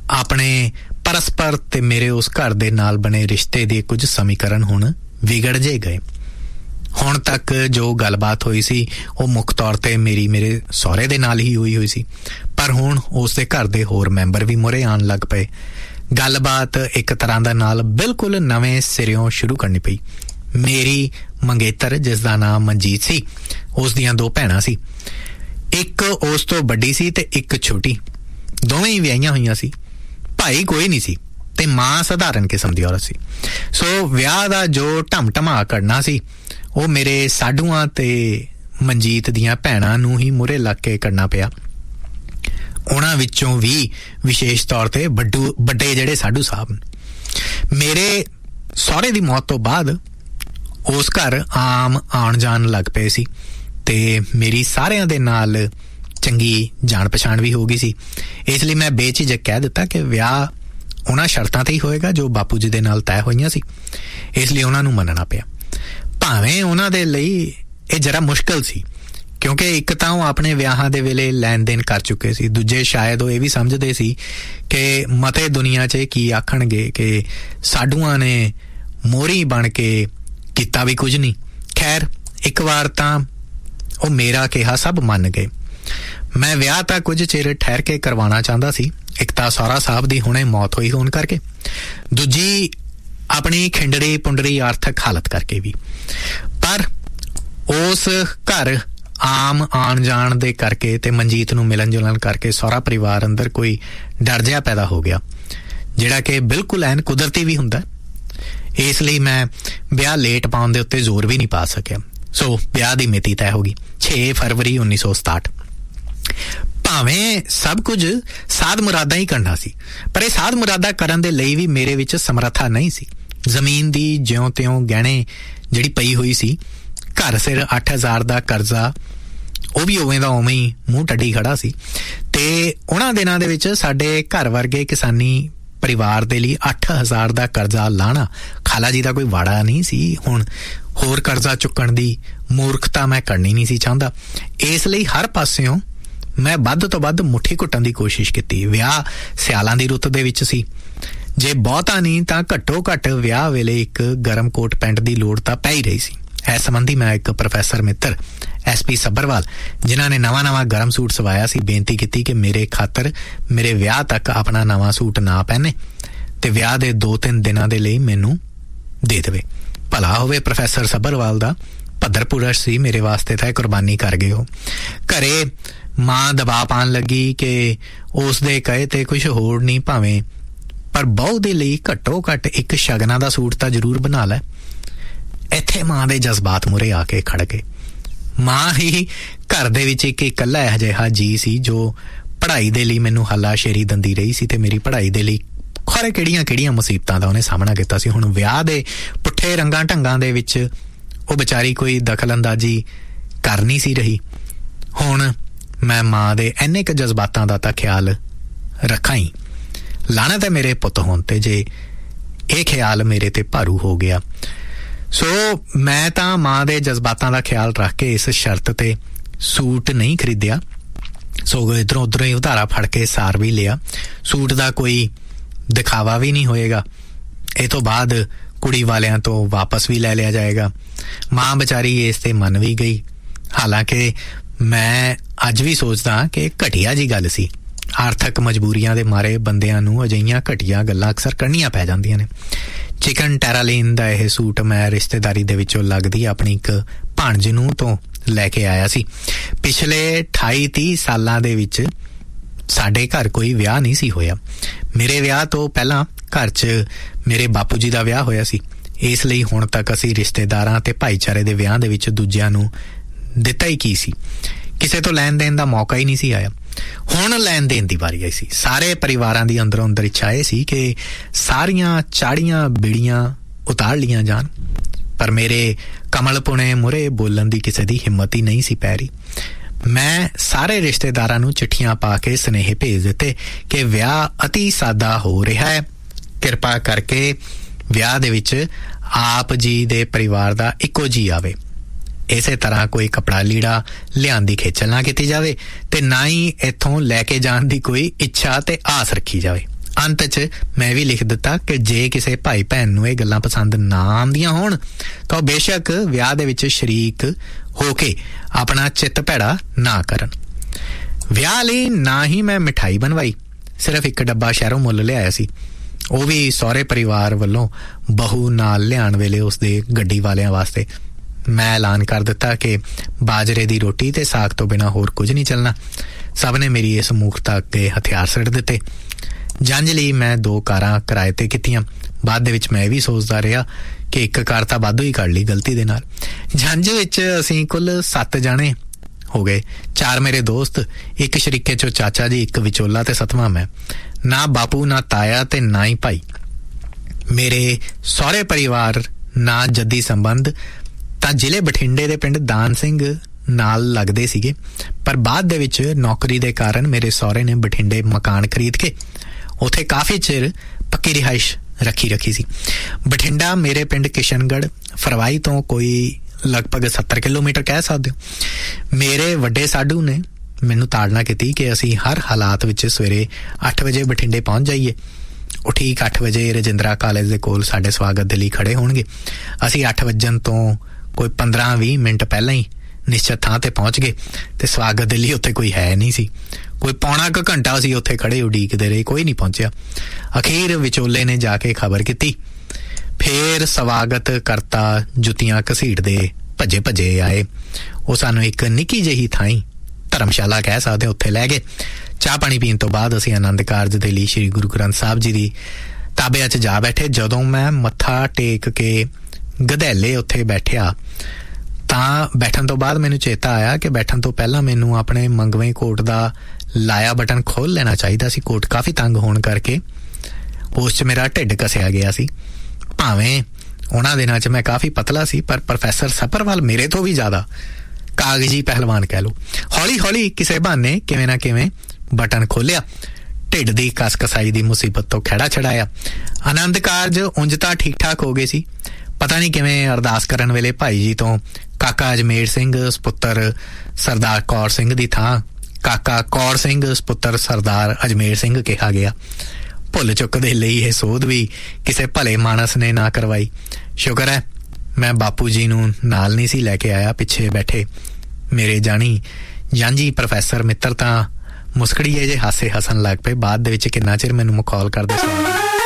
ਆਪਣੇ ਪਰਸਪਰ ਤੇ ਮੇਰੇ ਉਸ ਘਰ ਦੇ ਨਾਲ ਬਣੇ ਰਿਸ਼ਤੇ ਦੇ ਕੁਝ ਸਮੀਕਰਨ ਹੁਣ ਵਿਗੜ ਜੇ ਗਏ। ਹੁਣ ਤੱਕ ਜੋ ਗੱਲਬਾਤ ਹੋਈ ਸੀ ਉਹ ਮੁੱਖ ਤੌਰ ਤੇ ਮੇਰੇ ਸਹੁਰੇ ਦੇ ਨਾਲ ਹੀ ਹੋਈ ਸੀ, ਪਰ ਹੁਣ ਉਸ ਦੇ ਘਰ ਦੇ ਹੋਰ ਮੈਂਬਰ ਵੀ ਮੁਹਰੇ ਆਉਣ ਲੱਗ ਪਏ। ਗੱਲਬਾਤ ਇੱਕ ਤਰ੍ਹਾਂ ਦਾ ਨਾਲ ਬਿਲਕੁਲ ਨਵੇਂ ਸਿਰਿਓਂ ਸ਼ੁਰੂ ਕਰਨੀ ਪਈ। ਮੇਰੀ ਮੰਗੇਤਰ, ਜਿਸ ਦਾ ਨਾਮ ਮਨਜੀਤ ਸੀ, ਉਸ ਦੀਆਂ 2 ਭੈਣਾਂ ਸੀ। ਇੱਕ ਉਸ ਤੋਂ ਵੱਡੀ ਸੀ ਤੇ ਇੱਕ ਛੋਟੀ। ਦੋਵੇਂ ਹੀ ਵਿਆਹੀਆਂ ਹੋਈਆਂ ਸੀ। ਭਾਈ ਕੋਈ ਨਹੀਂ ਸੀ ਤੇ ਮਾਂ ਸਧਾਰਨ ਕਿਸਮ ਦੀ ਔਰਤ ਸੀ। ਸੋ ਵਿਆਹ ਦਾ ਜੋ ਢਮਢਮਾ ਕਰਨਾ ਸੀ ਉਹ ਮੇਰੇ ਸਾਡੂਆਂ ਤੇ ਮਨਜੀਤ ਦੀਆਂ ਭੈਣਾਂ ਨੂੰ ਹੀ ਮੂਹਰੇ ਲੱਗ ਕੇ ਕਰਨਾ ਪਿਆ। ਉਹਨਾਂ ਵਿੱਚੋਂ ਵੀ ਵਿਸ਼ੇਸ਼ ਤੌਰ ਤੇ ਵੱਡੇ ਜਿਹੜੇ ਸਾਡੂ ਸਾਹਿਬ, ਮੇਰੇ ਸਹੁਰੇ ਦੀ ਮੌਤ ਤੋਂ ਬਾਅਦ ਉਸ ਘਰ ਆਮ ਆਉਣ ਜਾਣ ਲੱਗ ਪਏ ਸੀ ਤੇ ਮੇਰੀ ਸਾਰਿਆਂ ਦੇ ਨਾਲ ਚੰਗੀ ਜਾਣ ਪਛਾਣ ਵੀ ਹੋ ਗਈ ਸੀ। ਇਸ ਲਈ ਮੈਂ ਬੇਝਿਜਕ ਕਹਿ ਦਿੱਤਾ ਕਿ ਵਿਆਹ ਉਹਨਾਂ ਸ਼ਰਤਾਂ ਤੇ ਹੀ ਹੋਏਗਾ ਜੋ ਬਾਪੂ ਜੀ ਦੇ ਨਾਲ ਤੈਅ ਹੋਈਆਂ ਸੀ। ਇਸ ਲਈ ਉਹਨਾਂ ਨੂੰ ਮੰਨਣਾ ਪਿਆ। ਭਾਵੇਂ ਉਹਨਾਂ ਦੇ ਲਈ ਇਹ ਜਰਾ ਮੁਸ਼ਕਲ ਸੀ, ਕਿਉਂਕਿ ਇੱਕ ਤਾਂ ਉਹ ਆਪਣੇ ਵਿਆਹਾਂ ਦੇ ਵੇਲੇ ਲੈਣ ਦੇਣ ਕਰ ਚੁੱਕੇ ਸੀ, ਦੂਜੇ ਸ਼ਾਇਦ ਉਹ ਇਹ ਵੀ ਸਮਝਦੇ ਸੀ ਕਿ ਮਤੇ ਦੁਨੀਆ 'ਚ ਕੀ ਆਖਣਗੇ ਕਿ ਸਾਡੂਆਂ ਨੇ ਮੋਹਰੀ ਬਣ ਕੇ ਕੀਤਾ ਵੀ ਕੁਝ ਨਹੀਂ। ਖੈਰ, ਇੱਕ ਵਾਰ ਤਾਂ ਉਹ ਮੇਰਾ ਕਿਹਾ ਸਭ ਮੰਨ ਗਏ। ਮੈਂ ਵਿਆਹ ਤਾਂ ਕੁਝ ਚਿਰ ਠਹਿਰ ਕੇ ਕਰਵਾਉਣਾ ਚਾਹੁੰਦਾ ਸੀ। ਇੱਕ ਤਾਂ ਸਹੁਰਾ ਸਾਹਿਬ ਦੀ ਹੁਣੇ ਮੌਤ ਹੋਈ ਹੋਣ ਕਰਕੇ, ਦੂਜੀ ਆਪਣੀ ਖਿੰਡੜੀ ਪੁੰਡਰੀ ਆਰਥਿਕ ਹਾਲਤ ਕਰਕੇ ਵੀ। ਪਰ ਉਸ ਘਰ ਆਮ ਆਣ ਜਾਣ ਦੇ ਕਰਕੇ ਤੇ ਮਨਜੀਤ ਨੂੰ ਮਿਲਣ ਜੁਲਣ ਕਰਕੇ ਸਹੁਰਾ ਪਰਿਵਾਰ ਅੰਦਰ ਕੋਈ ਡਰ ਜਿਹਾ ਪੈਦਾ ਹੋ ਗਿਆ, ਜਿਹੜਾ ਕਿ ਬਿਲਕੁਲ ਐਨ ਕੁਦਰਤੀ ਵੀ ਹੁੰਦਾ। ਇਸ ਲਈ ਮੈਂ ਵਿਆਹ ਲੇਟ ਪਾਉਣ ਦੇ ਉੱਤੇ ਜ਼ੋਰ ਵੀ ਨਹੀਂ ਪਾ ਸਕਿਆ। ਸੋ ਵਿਆਹ ਦੀ ਮਿਤੀ ਤੈਅ ਹੋ ਗਈ 6 ਫਰਵਰੀ 1967। ਭਾਵੇਂ ਸਭ ਕੁਝ ਸਾਧ ਮੁਰਾਦਾਂ ਹੀ ਕਰਨਾ ਸੀ, ਪਰ ਇਹ ਸਾਧ ਮੁਰਾਦਾਂ ਕਰਨ ਦੇ ਲਈ ਵੀ ਮੇਰੇ ਵਿੱਚ ਸਮਰੱਥਾ ਨਹੀਂ ਸੀ। ਜ਼ਮੀਨ ਦੀ ਜਿਉਂ ਤਿਉਂ ਗਹਿਣੇ ਜਿਹੜੀ ਪਈ ਹੋਈ ਸੀ, ਘਰ ਸਿਰ 8,000 ਦਾ ਕਰਜ਼ਾ ਉਹ ਵੀ ਉਵੇਂ ਦਾ ਉਵੇਂ ਹੀ ਮੂੰਹ ਟੱਡੀ ਖੜਾ ਸੀ। ਤੇ ਉਹਨਾਂ ਦਿਨਾਂ ਦੇ ਵਿੱਚ ਸਾਡੇ ਘਰ ਵਰਗੇ ਕਿਸਾਨੀ ਪਰਿਵਾਰ ਦੇ ਲਈ 8,000 ਦਾ ਕਰਜ਼ਾ ਲਾਣਾ ਖਾਲਾ ਜੀ ਦਾ ਕੋਈ ਵਾੜਾ ਨਹੀਂ ਸੀ। ਹੁਣ ਹੋਰ ਕਰਜ਼ਾ ਚੁੱਕਣ ਦੀ ਮੂਰਖਤਾ ਮੈਂ ਕਰਨੀ ਨਹੀਂ ਸੀ ਚਾਹੁੰਦਾ। ਇਸ ਲਈ ਹਰ ਪਾਸਿਓਂ ਮੈਂ ਵੱਧ ਤੋਂ ਵੱਧ ਮੁੱਠੀ ਘੁੱਟਣ ਦੀ ਕੋਸ਼ਿਸ਼ ਕੀਤੀ। ਵਿਆਹ ਸਿਆਲਾਂ ਦੀ ਰੁੱਤ ਦੇ ਵਿੱਚ ਸੀ, ਜੇ ਬਹੁਤਾ ਨਹੀਂ ਤਾਂ ਘੱਟੋ ਘੱਟ ਵਿਆਹ ਵੇਲੇ ਇੱਕ ਗਰਮ ਕੋਟ ਪੈਂਟ ਦੀ ਲੋੜ ਤਾਂ ਪੈ ਹੀ ਰਹੀ ਸੀ। ਇਸ ਸੰਬੰਧੀ ਮੈਂ ਇੱਕ ਪ੍ਰੋਫੈਸਰ ਮਿੱਤਰ SP ਸੱਭਰਵਾਲ, ਜਿਨ੍ਹਾਂ ਨੇ ਨਵਾਂ ਗਰਮ ਸੂਟ ਸਵਾਇਆ ਸੀ, ਬੇਨਤੀ ਕੀਤੀ ਕਿ ਮੇਰੇ ਖਾਤਰ ਮੇਰੇ ਵਿਆਹ ਤੱਕ ਆਪਣਾ ਨਵਾਂ ਸੂਟ ਨਾ ਪਹਿਨੇ ਤੇ ਵਿਆਹ ਦੇ 2-3 ਦਿਨਾਂ ਦੇ ਲਈ ਮੈਨੂੰ ਦੇ ਦੇਵੇ। ਭਲਾ ਹੋਵੇ ਪ੍ਰੋਫੈਸਰ ਸੱਭਰਵਾਲ ਦਾ, ਭੱਦਰ ਪੁਰਸ਼ ਸੀ ਮੇਰੇ ਵਾਸਤੇ ਤਾਂ ਕੁਰਬਾਨੀ ਕਰ ਗਏ ਉਹ। ਘਰੇ ਮਾਂ ਦਬਾਅ ਪਾਉਣ ਲੱਗੀ ਕਿ ਉਸ ਦੇ ਕਹੇ ਤੇ ਕੁਝ ਹੋਰ ਨਹੀਂ ਭਾਵੇਂ, ਪਰ ਬਹੂ ਦੇ ਲਈ ਘੱਟੋ ਘੱਟ ਇੱਕ ਸ਼ਗਨਾਂ ਦਾ ਸੂਟ ਤਾਂ ਜ਼ਰੂਰ ਬਣਾ ਲੈ। ਇੱਥੇ ਮਾਂ ਦੇ ਜਜ਼ਬਾਤ ਮੂਹਰੇ ਆ ਕੇ ਖੜ ਗਏ। ਮਾਂ ਹੀ ਘਰ ਦੇ ਵਿੱਚ ਇੱਕ ਇਕੱਲਾ ਇਹੋ ਜਿਹਾ ਜੀ ਸੀ ਜੋ ਪੜ੍ਹਾਈ ਦੇ ਲਈ ਮੈਨੂੰ ਹੱਲਾਸ਼ੇਰੀ ਦਿੰਦੀ ਰਹੀ ਸੀ ਤੇ ਮੇਰੀ ਪੜ੍ਹਾਈ ਦੇ ਲਈ ਖਰੇ ਕਿਹੜੀਆਂ ਮੁਸੀਬਤਾਂ ਦਾ ਉਹਨੇ ਸਾਹਮਣਾ ਕੀਤਾ ਸੀ। ਹੁਣ ਵਿਆਹ ਦੇ ਪੁੱਠੇ ਰੰਗਾਂ ਢੰਗਾਂ ਦੇ ਵਿੱਚ ਉਹ ਵਿਚਾਰੀ ਕੋਈ ਦਖਲ ਅੰਦਾਜ਼ੀ ਕਰ ਨਹੀਂ ਸੀ ਰਹੀ। ਹੁਣ ਮੈਂ ਮਾਂ ਦੇ ਇੰਨੇ ਕੁ ਜਜ਼ਬਾਤਾਂ ਦਾ ਤਾਂ ਖਿਆਲ ਰੱਖਾਂ ਹੀ, ਲਾਹਨਤ ਹੈ ਮੇਰੇ ਪੁੱਤ ਹੋਣ ਤੇ ਜੇ ਇਹ ਖਿਆਲ ਮੇਰੇ ਤੇ ਭਾਰੂ ਹੋ ਗਿਆ। ਸੋ ਮੈਂ ਤਾਂ ਮਾਂ ਦੇ ਜਜ਼ਬਾਤਾਂ ਦਾ ਖਿਆਲ ਰੱਖ ਕੇ ਇਸ ਸ਼ਰਤ ਤੇ ਸੂਟ ਨਹੀਂ ਖਰੀਦਿਆ, ਸੋ ਇੱਧਰੋਂ ਉੱਧਰੋਂ ਹੀ ਉਧਾਰਾ ਫੜ ਕੇ ਸਾਰ ਵੀ ਲਿਆ। ਸੂਟ ਦਾ ਕੋਈ ਦਿਖਾਵਾ ਵੀ ਨਹੀਂ ਹੋਏਗਾ, ਇਹ ਤੋਂ ਬਾਅਦ ਕੁੜੀ ਵਾਲਿਆਂ ਤੋਂ ਵਾਪਸ ਵੀ ਲੈ ਲਿਆ ਜਾਏਗਾ। ਮਾਂ ਵਿਚਾਰੀ ਇਸ ਤੇ ਮੰਨ ਵੀ ਗਈ। ਹਾਲਾਂਕਿ ਮੈਂ ਅੱਜ ਵੀ ਸੋਚਦਾ ਕਿ ਘਟੀਆ ਜੀ ਗੱਲ ਸੀ। ਆਰਥਿਕ ਮਜਬੂਰੀਆਂ ਦੇ ਮਾਰੇ ਬੰਦਿਆਂ ਨੂੰ ਅਜਿਹੀਆਂ ਘਟੀਆ ਗੱਲਾਂ ਅਕਸਰ ਕਰਨੀਆਂ ਪੈ ਜਾਂਦੀਆਂ ਨੇ। ਚਿਕਨ ਟੈਰਾਲੀਨ ਦਾ ਇਹ ਸੂਟ ਮੈਂ ਰਿਸ਼ਤੇਦਾਰੀ ਦੇ ਵਿੱਚੋਂ ਲੱਗਦੀ ਆਪਣੀ ਇੱਕ ਭਾਣਜ ਨੂੰ ਤੋਂ ਲੈ ਕੇ ਆਇਆ ਸੀ। ਪਿਛਲੇ 28-30 ਸਾਲਾਂ ਦੇ ਵਿੱਚ ਸਾਡੇ ਘਰ ਕੋਈ ਵਿਆਹ ਨਹੀਂ ਸੀ ਹੋਇਆ। ਮੇਰੇ ਵਿਆਹ ਤੋਂ ਪਹਿਲਾਂ ਘਰ 'ਚ ਮੇਰੇ ਬਾਪੂ ਜੀ ਦਾ ਵਿਆਹ ਹੋਇਆ ਸੀ, ਇਸ ਲਈ ਹੁਣ ਤੱਕ ਅਸੀਂ ਰਿਸ਼ਤੇਦਾਰਾਂ ਤੇ ਭਾਈਚਾਰੇ ਦੇ ਵਿਆਹ ਦੇ ਵਿੱਚ ਦੂਜਿਆਂ ਨੂੰ ਦਿੱਤਾ ਹੀ ਕੀ ਸੀ। ਕਿਸੇ ਤੋਂ ਲੈਣ ਦੇਣ ਦਾ ਮੌਕਾ ਹੀ ਨਹੀਂ ਸੀ ਆਇਆ। ਹੁਣ ਲੈਣ ਦੇਣ ਦੀ ਵਾਰੀ ਆਈ ਸੀ। ਸਾਰੇ ਪਰਿਵਾਰਾਂ ਦੀ ਅੰਦਰੋਂ ਅੰਦਰ ਇੱਛਾ ਇਹ ਸੀ ਕਿ ਸਾਰੀਆਂ ਚਾੜੀਆਂ ਬੀੜੀਆਂ ਉਤਾਰ ਲੀਆਂ ਜਾਣ, ਪਰ ਮੇਰੇ ਕਮਲਪੁਣੇ ਮੁਰੇ ਬੋਲਣ ਦੀ ਕਿਸੇ ਦੀ ਹਿੰਮਤ ਹੀ ਨਹੀਂ ਸੀ ਪੈ ਰਹੀ। ਮੈਂ ਸਾਰੇ ਰਿਸ਼ਤੇਦਾਰਾਂ ਨੂੰ ਚਿੱਠੀਆਂ ਪਾ ਕੇ ਸੁਨੇਹੇ ਭੇਜ ਦਿੱਤੇ ਕਿ ਵਿਆਹ ਅਤੀ ਸਾਦਾ ਹੋ ਰਿਹਾ ਹੈ, ਕਿਰਪਾ ਕਰਕੇ ਵਿਆਹ ਦੇ ਵਿੱਚ ਆਪ ਜੀ ਦੇ ਪਰਿਵਾਰ ਦਾ ਇੱਕੋ ਜੀ ਆਵੇ। ਇਸੇ ਤਰ੍ਹਾਂ ਕੋਈ ਕੱਪੜਾ ਲੀੜਾ ਲਿਆਉਣ ਦੀ ਖੇਚਲ ਨਾ ਕੀਤੀ ਜਾਵੇ ਤੇ ਨਾ ਹੀ ਇੱਥੋਂ ਲੈ ਕੇ ਜਾਣ ਦੀ ਕੋਈ ਇੱਛਾ ਤੇ ਆਸ ਰੱਖੀ ਜਾਵੇ। ਅੰਤ 'ਚ ਮੈਂ ਵੀ ਲਿਖ ਦਿੱਤਾ ਕਿ ਜੇ ਕਿਸੇ ਭਾਈ ਭੈਣ ਨੂੰ ਇਹ ਗੱਲਾਂ ਪਸੰਦ ਨਾ ਆਉਂਦੀਆਂ ਹੋਣ ਤਾਂ ਉਹ ਬੇਸ਼ੱਕ ਵਿਆਹ ਦੇ ਵਿੱਚ ਸ਼ਰੀਕ ਹੋ ਕੇ ਆਪਣਾ ਚਿੱਤ ਭੈੜਾ ਨਾ ਕਰਨ। ਵਿਆਹ ਲਈ ਨਾ ਹੀ ਮੈਂ ਮਿਠਾਈ ਬਣਵਾਈ, ਸਿਰਫ ਇੱਕ ਡੱਬਾ ਸ਼ਹਿਰੋਂ ਮੁੱਲ ਲਿਆਇਆ ਸੀ, ਉਹ ਵੀ ਸਹੁਰੇ ਪਰਿਵਾਰ ਵੱਲੋਂ ਬਹੂ ਨਾਲ ਲਿਆਉਣ ਵੇਲੇ ਉਸਦੇ ਗੱਡੀ ਵਾਲਿਆਂ ਵਾਸਤੇ। ਮੈਂ ਐਲਾਨ ਕਰ ਦਿੱਤਾ ਕਿ ਬਾਜਰੇ ਦੀ ਰੋਟੀ ਤੇ ਸਾਗ ਤੋਂ ਬਿਨਾਂ ਹੋਰ ਕੁਝ ਨਹੀਂ ਚੱਲਣਾ। ਸਭ ਨੇ ਮੇਰੀ ਇਸ ਮੂਰਖਤਾ ਅੱਗੇ ਹਥਿਆਰ ਸਿੱਟ ਦਿੱਤੇ। ਜੰਝ ਲਈ ਮੈਂ 2 ਕਾਰਾਂ ਕਿਰਾਏ ਤੇ ਕੀਤੀਆਂ। ਬਾਅਦ ਦੇ ਵਿੱਚ ਮੈਂ ਇਹ ਵੀ ਸੋਚਦਾ ਰਿਹਾ ਕਿ ਇੱਕ ਕਾਰ ਤਾਂ ਵਾਧੂ ਹੀ ਕੱਢ ਲਈ ਗਲਤੀ ਦੇ ਨਾਲ। ਜੰਝ ਵਿੱਚ ਅਸੀਂ ਕੁੱਲ 7 ਜਾਣੇ ਹੋ ਗਏ, 4 ਮੇਰੇ ਦੋਸਤ, ਇੱਕ ਸ਼ਰੀਕੇ 'ਚੋਂ ਚਾਚਾ ਜੀ, ਇੱਕ ਵਿਚੋਲਾ ਤੇ 7ਵਾਂ ਮੈਂ। ਨਾ ਬਾਪੂ, ਨਾ ਤਾਇਆ ਤੇ ਨਾ ਹੀ ਭਾਈ। ਮੇਰੇ ਸਹੁਰੇ ਪਰਿਵਾਰ ਨਾ ਜੱਦੀ ਸੰਬੰਧ ਤਾਂ ਜ਼ਿਲ੍ਹੇ ਬਠਿੰਡੇ ਦੇ ਪਿੰਡ ਦਾਨ ਸਿੰਘ ਨਾਲ ਲੱਗਦੇ ਸੀਗੇ, ਪਰ ਬਾਅਦ ਦੇ ਵਿੱਚ ਨੌਕਰੀ ਦੇ ਕਾਰਨ ਮੇਰੇ ਸਹੁਰੇ ਨੇ ਬਠਿੰਡੇ ਮਕਾਨ ਖਰੀਦ ਕੇ ਉੱਥੇ ਕਾਫੀ ਚਿਰ ਪੱਕੀ ਰਿਹਾਇਸ਼ ਰੱਖੀ ਸੀ। ਬਠਿੰਡਾ ਮੇਰੇ ਪਿੰਡ ਕਿਸ਼ਨਗੜ੍ਹ ਫਰਵਾਈ ਤੋਂ ਕੋਈ ਲਗਭਗ 70 ਕਿਲੋਮੀਟਰ ਕਹਿ ਸਕਦੇ ਹੋ। ਮੇਰੇ ਵੱਡੇ ਸਾਡੂ ਨੇ ਮੈਨੂੰ ਤਾੜਨਾ ਕੀਤੀ ਕਿ ਅਸੀਂ ਹਰ ਹਾਲਾਤ ਵਿੱਚ ਸਵੇਰੇ 8 ਵਜੇ ਬਠਿੰਡੇ ਪਹੁੰਚ ਜਾਈਏ। ਉਹ ਠੀਕ 8 ਵਜੇ ਰਜਿੰਦਰਾ ਕਾਲਜ ਦੇ ਕੋਲ ਸਾਡੇ ਸਵਾਗਤ ਦੇ ਲਈ ਖੜੇ ਹੋਣਗੇ। ਅਸੀਂ 8 ਵਜਣ ਤੋਂ ਕੋਈ 15-20 ਮਿੰਟ ਪਹਿਲਾਂ ਹੀ ਨਿਸ਼ਚਿਤ ਥਾਂ ਤੇ ਪਹੁੰਚ ਗਏ ਤੇ ਸਵਾਗਤ ਦੇ ਲਈ ਉੱਥੇ ਕੋਈ ਹੈ ਨਹੀਂ ਸੀ। ਕੋਈ ਪੌਣਾ ਕੁ ਘੰਟਾ ਅਸੀਂ ਉੱਥੇ ਖੜੇ ਉਡੀਕਦੇ ਰਹੇ, ਕੋਈ ਨਹੀਂ ਪਹੁੰਚਿਆ। ਅਖੀਰ ਵਿਚੋਲੇ ਨੇ ਜਾ ਕੇ ਖਬਰ ਕੀਤੀ, ਫੇਰ ਸਵਾਗਤ ਕਰਤਾ ਜੁੱਤੀਆਂ ਘਸੀਟਦੇ ਭੱਜੇ ਆਏ। ਉਹ ਸਾਨੂੰ ਇੱਕ ਨਿੱਕੀ ਜਿਹੀ ਥਾਈਂ ਧਰਮਸ਼ਾਲਾ ਕਹਿ ਸਕਦੇ ਉੱਥੇ ਲੈ ਗਏ। ਚਾਹ ਪਾਣੀ ਪੀਣ ਤੋਂ ਬਾਅਦ ਅਸੀਂ ਆਨੰਦ ਕਾਰਜ ਦੇ ਲਈ ਸ਼੍ਰੀ ਗੁਰੂ ਗ੍ਰੰਥ ਸਾਹਿਬ ਜੀ ਦੀ ਤਾਬਿਆਂ 'ਚ ਜਾ ਬੈਠੇ। ਜਦੋਂ ਮੈਂ ਮੱਥਾ ਟੇਕ ਕੇ ਗਧੈਲੇ ਉੱਥੇ ਬੈਠਿਆ ਤਾਂ ਬੈਠਣ ਤੋਂ ਬਾਅਦ ਮੈਨੂੰ ਚੇਤਾ ਆਇਆ ਕਿ ਬੈਠਣ ਤੋਂ ਪਹਿਲਾਂ ਮੈਨੂੰ ਆਪਣੇ ਮੰਗਵੇਂ ਕੋਟ ਦਾ ਲਾਇਆ ਬਟਨ ਖੋਲ ਲੈਣਾ ਚਾਹੀਦਾ ਸੀ। ਕੋਟ ਕਾਫੀ ਤੰਗ ਹੋਣ ਕਰਕੇ ਉਸ 'ਚ ਮੇਰਾ ਢਿੱਡ ਕੱਸਿਆ ਗਿਆ ਸੀ। ਭਾਵੇਂ ਉਹਨਾਂ ਦਿਨਾਂ 'ਚ ਮੈਂ ਕਾਫੀ ਪਤਲਾ ਸੀ, ਪਰ ਪ੍ਰੋਫੈਸਰ ਸਪਰਵਾਲ ਮੇਰੇ ਤੋਂ ਵੀ ਜ਼ਿਆਦਾ ਕਾਗਜ਼ੀ ਪਹਿਲਵਾਨ ਕਹਿ ਲਓ। ਹੌਲੀ ਹੌਲੀ ਕਿਸੇ ਬਹਾਨੇ ਕਿਵੇਂ ਨਾ ਕਿਵੇਂ ਬਟਨ ਖੋਲਿਆ, ਢਿੱਡ ਦੀ ਕਸਕਸਾਈ ਦੀ ਮੁਸੀਬਤ ਤੋਂ ਖਹਿੜਾ ਛਡਾਇਆ। ਆਨੰਦ ਕਾਰਜ ਉਂਝ ਤਾਂ ਠੀਕ ਠਾਕ ਹੋ ਗਏ ਸੀ। ਪਤਾ ਨਹੀਂ ਕਿਵੇਂ ਅਰਦਾਸ ਕਰਨ ਵੇਲੇ ਭਾਈ ਜੀ ਤੋਂ ਕਾਕਾ ਅਜਮੇਰ ਸਿੰਘ ਸਪੁੱਤਰ ਸਰਦਾਰ ਕੌਰ ਸਿੰਘ ਦੀ ਥਾਂ ਕਾਕਾ ਕੌਰ ਸਿੰਘ ਸਪੁੱਤਰ ਸਰਦਾਰ ਅਜਮੇਰ ਸਿੰਘ ਕਿਹਾ ਗਿਆ। ਭੁੱਲ ਚੁੱਕ ਦੇ ਲਈ ਇਹ ਸੋਧ ਵੀ ਕਿਸੇ ਭਲੇ ਮਾਨਸ ਨੇ ਨਾ ਕਰਵਾਈ। ਸ਼ੁਕਰ ਹੈ ਮੈਂ ਬਾਪੂ ਜੀ ਨੂੰ ਨਾਲ ਨਹੀਂ ਸੀ ਲੈ ਕੇ ਆਇਆ। ਪਿੱਛੇ ਬੈਠੇ ਮੇਰੇ ਜਾਂਝੀ ਪ੍ਰੋਫੈਸਰ ਮਿੱਤਰ ਤਾਂ ਮੁਸਕੜੀਏ ਜੇ ਹਾਸੇ ਹੱਸਣ ਲੱਗ ਪਏ। ਬਾਅਦ ਦੇ ਵਿੱਚ ਕਿੰਨਾ ਚਿਰ ਮੈਨੂੰ ਮਖੌਲ ਕਰਦੇ ਸਨ।